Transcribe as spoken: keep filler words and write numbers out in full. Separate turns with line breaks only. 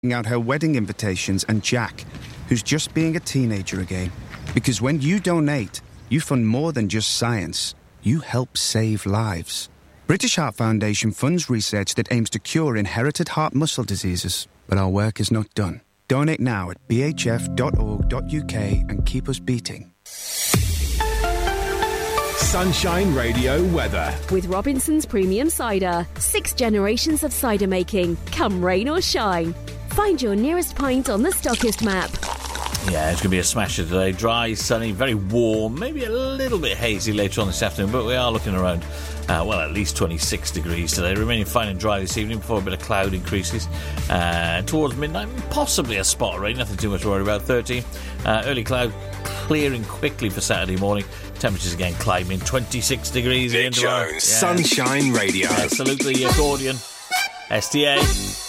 out her wedding invitations, and Jack, who's just being a teenager again. Because when you donate, you fund more than just science. You help save lives. British Heart Foundation funds research that aims to cure inherited heart muscle diseases. But our work is not done. Donate now at b h f dot org dot u k and keep us beating.
Sunshine Radio weather.
With Robinson's Premium Cider. Six generations of cider making. Come rain or shine. Find your nearest pint on the Stockist map.
Yeah, it's going to be a smasher today. Dry, sunny, very warm. Maybe a little bit hazy later on this afternoon, but we are looking around, uh, well, at least twenty-six degrees today. Remaining fine and dry this evening before a bit of cloud increases. Uh, towards midnight, possibly a spot of rain. Nothing too much to worry about. thirteen. Uh, early cloud clearing quickly for Saturday morning. Temperatures again climbing. twenty-six degrees.
Nick Jones, yeah. Sunshine Radio.
Yeah, salute the accordion. S T A.